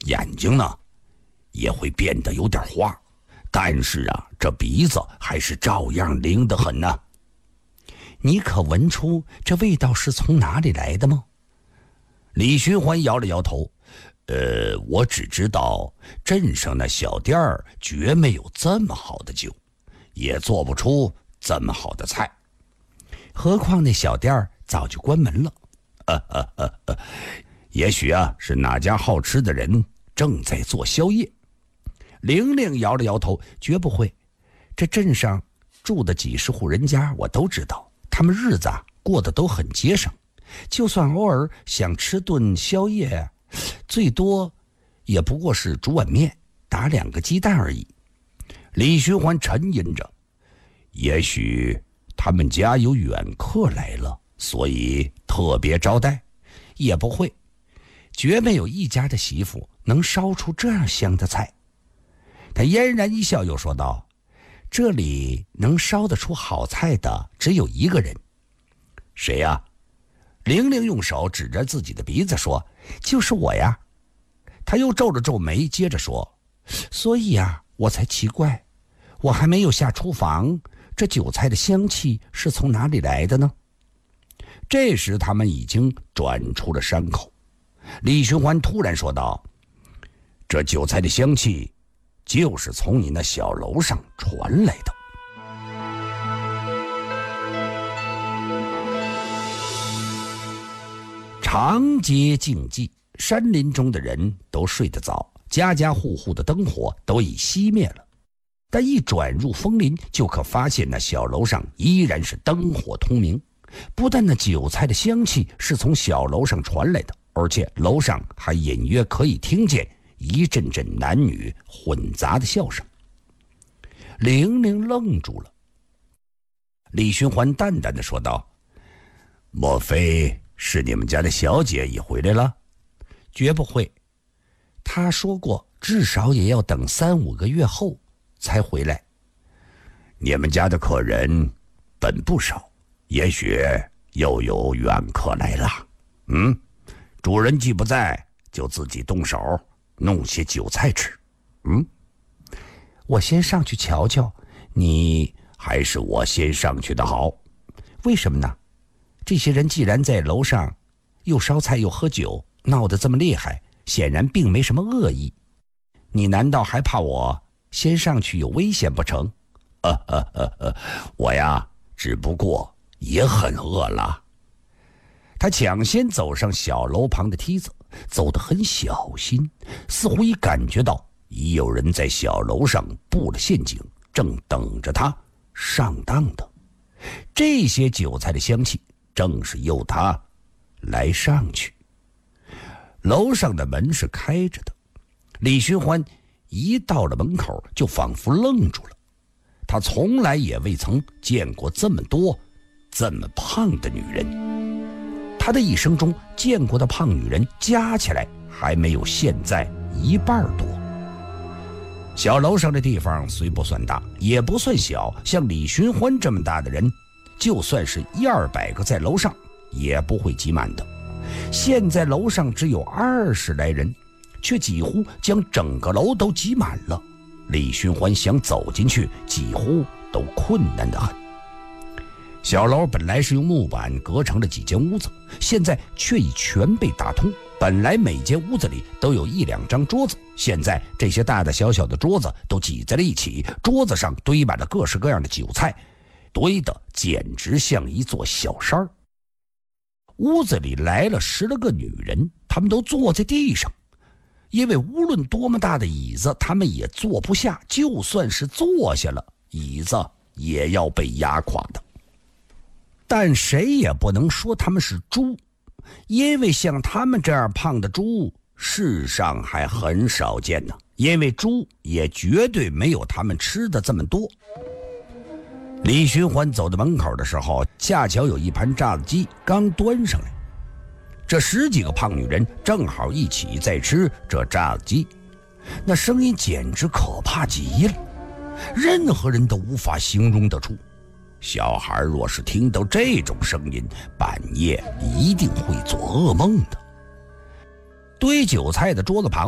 眼睛呢也会变得有点花，但是啊，这鼻子还是照样灵得很呢。 你可闻出这味道是从哪里来的吗？ 李寻欢摇了摇头，我只知道镇上那小店儿绝没有这么好的酒，也做不出这么好的菜。 何况那小店儿早就关门了。 也许啊，是哪家好吃的人正在做宵夜。 玲玲摇了摇头，绝不会。这镇上住的几十户人家我都知道，他们日子过得都很节省，就算偶尔想吃顿宵夜，最多也不过是煮碗面，打2个鸡蛋而已。 李寻欢沉吟着，也许他们家有远客来了，所以特别招待。 也不会，绝没有一家的媳妇能烧出这样香的菜。他嫣然一笑，又说道：这里能烧得出好菜的只有一个人。 谁呀？ 玲玲用手指着自己的鼻子说：就是我呀。他又皱了皱眉，接着说：所以啊，我才奇怪，我还没有下厨房，这韭菜的香气是从哪里来的呢？ 这时他们已经转出了山口。李寻欢突然说道：这韭菜的香气就是从你那小楼上传来的。长街静寂，山林中的人都睡得早，家家户户的灯火都已熄灭了。但一转入枫林，就可发现那小楼上依然是灯火通明。不但那韭菜的香气是从小楼上传来的，而且楼上还隐约可以听见一阵阵男女混杂的笑声。玲玲愣住了。李寻欢淡淡的说道：莫非是你们家的小姐已回来了？ 绝不会，她说过至少也要等3、5个月后才回来。 你们家的客人本不少，也许又有远客来了。主人既不在，就自己动手弄些韭菜吃。 我先上去瞧瞧。你还是我先上去的好。 为什么呢？这些人既然在楼上又烧菜又喝酒，闹得这么厉害，显然并没什么恶意。你难道还怕我先上去有危险不成？ 我呀，只不过也很饿了。他抢先走上小楼旁的梯子，走得很小心，似乎已感觉到已有人在小楼上布了陷阱，正等着他上当的。这些韭菜的香气正是诱他来上去。楼上的门是开着的，李寻欢一到了门口就仿佛愣住了。他从来也未曾见过这么多这么胖的女人，他的一生中见过的胖女人加起来还没有现在1半多。小楼上的地方虽不算大，也不算小，像李寻欢这么大的人，就算是100-200个在楼上也不会挤满的。现在楼上只有20来人，却几乎将整个楼都挤满了。李寻欢想走进去几乎都困难得很。小楼本来是用木板隔成了几间屋子，现在却已全被打通。本来每间屋子里都有1-2张桌子，现在这些大大小小的桌子都挤在了一起，桌子上堆满了各式各样的韭菜，堆得简直像一座小山。屋子里来了10来个女人，她们都坐在地上，因为无论多么大的椅子她们也坐不下，就算是坐下了，椅子也要被压垮的。但谁也不能说他们是猪，因为像他们这样胖的猪世上还很少见呢，因为猪也绝对没有他们吃的这么多。李寻欢走到门口的时候，恰巧有一盘炸子鸡刚端上来，这10几个胖女人正好一起在吃这炸子鸡，那声音简直可怕极了，任何人都无法形容得出。小孩若是听到这种声音，半夜一定会做噩梦的。堆韭菜的桌子旁